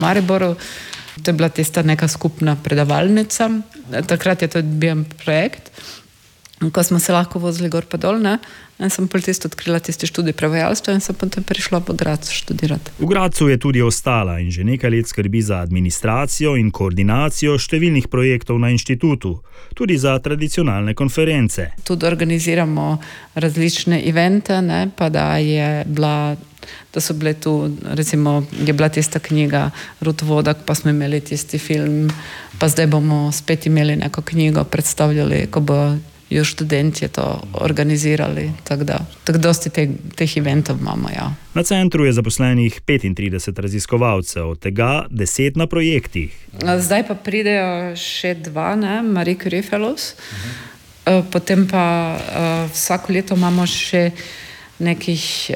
Mariboru. To je bila tista neka skupna predavalnica. Takrat je to bil projekt, ko smo se lahko vozili gor pa dol, ne? In sem pol odkrila tisti študij prevajalstva in sem potem prišla v Graz študirati. V Grazu je tudi ostala in že nekaj let skrbi za administracijo in koordinacijo številnih projektov na inštitutu, tudi za tradicionalne konference. Tudi organiziramo različne evente, ne? Pa da so bile tu, recimo, je bila tista knjiga Ruth Vodak, pa smo imeli tisti film, pa zdaj bomo spet imeli neko knjigo, predstavljali, ko bo jo študenti to organizirali, tako dosti teh eventov imamo, ja. Na centru je zaposlenih 35 raziskovalcev, od tega 10 na projektih. Zdaj pa pridejo še 2, ne, Marie Curie Fellows, potem pa vsako leto imamo še nekih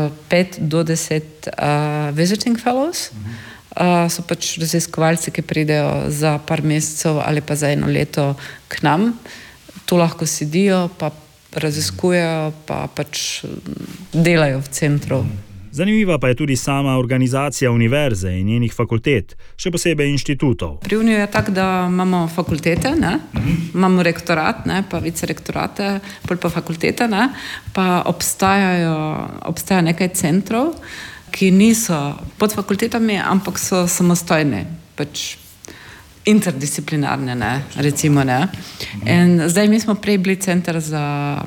5 do 10 visiting fellows. So pač raziskovalci, ki pridejo za par mesecev ali pa za 1 leto k nam. Tu lahko sedijo, pa raziskujejo, pa pač delajo v centru. Zanimiva pa je tudi sama organizacija univerze in njenih fakultet, še posebej inštitutov. Pri Uniju je tako, da imamo fakultete, ne? Imamo rektorat, ne? Pa vicerektorate, pol pa fakultete, ne? Pa obstaja nekaj centrov, ki niso pod fakultetami, ampak so samostojni, pač interdisciplinarne, ne, recimo, ne. In zdaj mi smo prej bili center za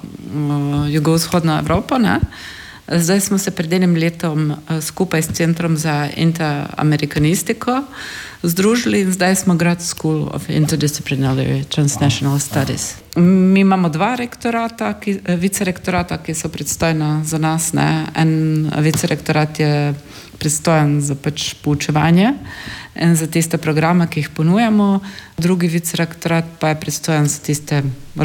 jugovzhodno Evropo, ne. Zdaj smo se pred 1 letom skupaj s Centrom za interamerikanistiko združili in zdaj smo Grad School of Interdisciplinary Transnational Studies. Mi imamo 2 rektorata, vicerektorata, ki so predstojna za nas, ne. En vicerektorat je predstojen za pač poučevanje in za tiste programe, ki jih ponujamo. Drugi vicerektorat pa je predstojen za tiste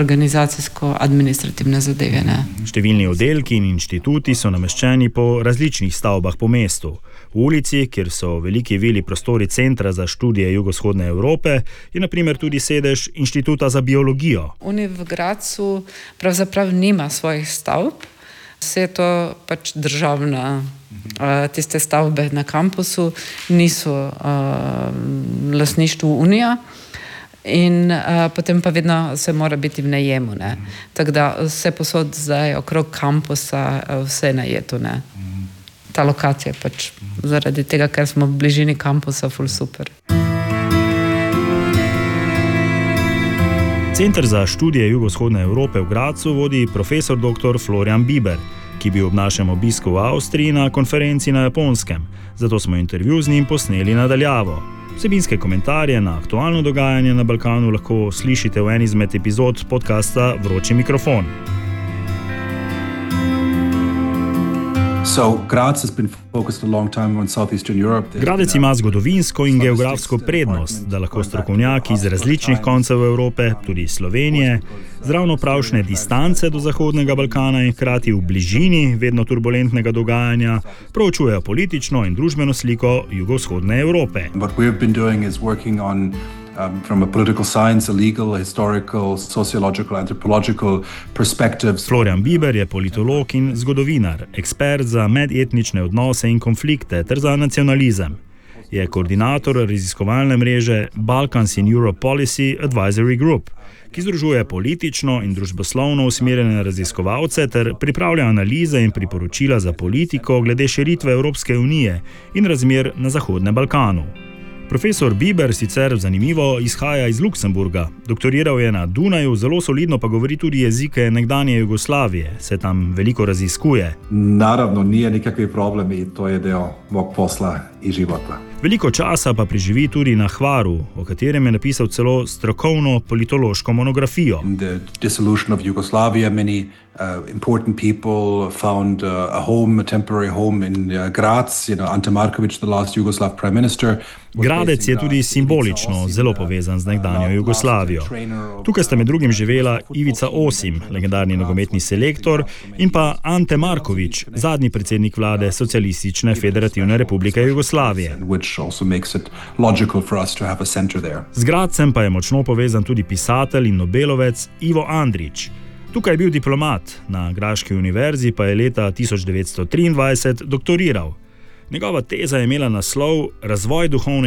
organizacijsko-administrativne zadeve, ne. Številni oddelki in inštituti so nameščeni po različnih stavbah po mestu. V ulici, kjer so veliki vili prostori Centra za študije jugovzhodne Evrope, je na primer tudi sedež Inštituta za biologijo. Univ v Grazu pravzaprav nima svojih stavb. Vse je to pač državna, tiste stavbe na kampusu niso lastništvo Unija in potem pa vedno se mora biti v najemu, ne. Tako da vse posod zdaj okrog kampusa vse je najeto, ne. Ta lokacija je pač zaradi tega, ker smo v bližini kampusa, ful super. Center za študije jugovzhodne Evrope v Grazu vodi profesor dr. Florian Biber, ki bi ob našem obisku v Avstriji na konferenci na Japonskem. Zato smo intervju z njim posneli nadaljavo. Vsebinske komentarje na aktualno dogajanje na Balkanu lahko slišite v eni izmed epizod podcasta Vroči mikrofon. Gradec ima zgodovinsko in geografsko prednost, da lahko strokovnjaki iz različnih koncev Evrope, tudi Slovenije, z ravnopravšne distance do Zahodnega Balkana in hkrati v bližini vedno turbulentnega dogajanja proučujejo politično in družbeno sliko jugovzhodne Evrope. From a political science, a legal, historical, sociological, anthropological perspectives. Florian Biber je politolog in zgodovinar, ekspert za medetnične odnose in konflikte ter za nacionalizem. Je koordinator raziskovalne mreže Balkans in Europe Policy Advisory Group, ki združuje politično in družboslovno usmerjene raziskovalce ter pripravlja analize in priporočila za politiko glede širitve Evropske unije in razmer na Zahodnem Balkanu. Profesor Biber sicer zanimivo izhaja iz Luksemburga. Doktoriral je na Dunaju, zelo solidno pa govori tudi jezike nekdanje Jugoslavije, se tam veliko raziskuje. Naravno, nije nikakvi problemi, to je del mog posla i života. Veliko časa pa preživi tudi na Hvaru, o katerem je napisal celo strokovno politološko monografijo. In the dissolution of Yugoslavia, many important people found a home, a temporary home in Graz. Ante Marković, the last Yugoslav prime minister. Gradec je tudi simbolično zelo povezan z nekdanjo Jugoslavijo. Tukaj sta med drugim živela Ivica Osim, legendarni nogometni selektor, in pa Ante Marković, zadnji predsednik vlade Socialistične federativne republike Jugoslavije. Z Gradcem pa je močno povezan tudi pisatelj in nobelovec Ivo Andrić. Tukaj je bil diplomat, na Graški univerzi pa je leta 1923 doktoriral. Njegova teza je imela naslov Razvoj duhovnega